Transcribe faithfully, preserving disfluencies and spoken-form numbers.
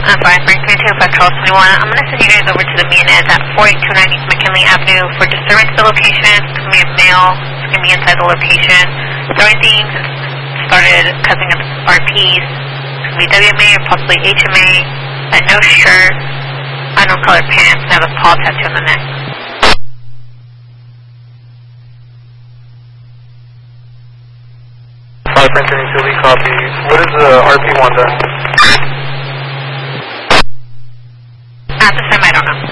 Uh, five three three two five twelve twenty-one. I'm going to send you guys over to the M E N at four eight two nine East McKinley Avenue for disturbance of the location. It's going to be a male. It's going to be inside the location. Throwing things and started cussing at R Ps. It's going to be W M A or possibly H M A. A no shirt, unknown colored pants, and have a paw tattoo on the neck. five three three two, we copy. What is the R P one then? At this time, I don't know.